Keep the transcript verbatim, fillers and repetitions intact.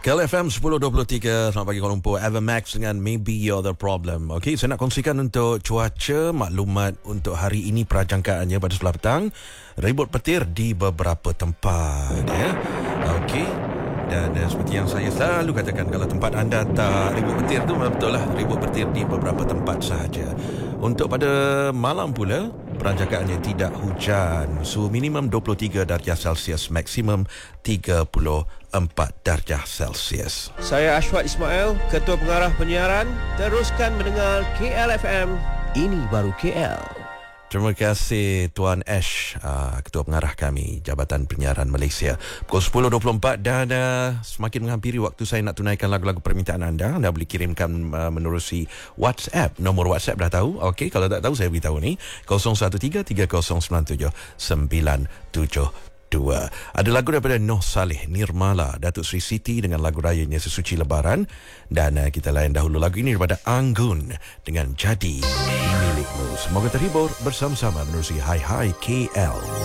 K L F M sepuluh dua puluh tiga, selamat pagi Kuala Lumpur. Evermax dengan Maybe You're the Problem. Okey, saya nak kongsikan untuk cuaca, maklumat untuk hari ini perajangkaannya pada sebelah petang. Ribut petir di beberapa tempat, ya. Okey. Dan uh, seperti yang saya selalu katakan, kalau tempat anda tak ribut petir tu, betul lah, ribut petir di beberapa tempat sahaja. Untuk pada malam pula, peranjakaannya tidak hujan. Suhu minimum dua puluh tiga darjah Celsius, maksimum tiga puluh empat darjah Celsius. Saya Ashwat Ismail, Ketua Pengarah Penyiaran. Teruskan mendengar K L F M. Ini baru K L. Terima kasih Tuan Ash, uh, Ketua Pengarah kami, Jabatan Penyiaran Malaysia. Pukul sepuluh dua puluh empat dan uh, semakin menghampiri waktu saya nak tunaikan lagu-lagu permintaan anda. Anda boleh kirimkan uh, menerusi WhatsApp. Nombor WhatsApp dah tahu. Okey, kalau tak tahu saya beritahu ni. kosong satu tiga tiga kosong sembilan tujuh sembilan tujuh dua. Ada lagu daripada Noh Saleh, Nirmala, Datuk Sri Siti dengan lagu rayanya Sesuci Lebaran. Dan uh, kita layan dahulu lagu ini daripada Anggun dengan Jadi Milikmu. Semoga terhibur bersama-sama menerusi Hai Hai K L.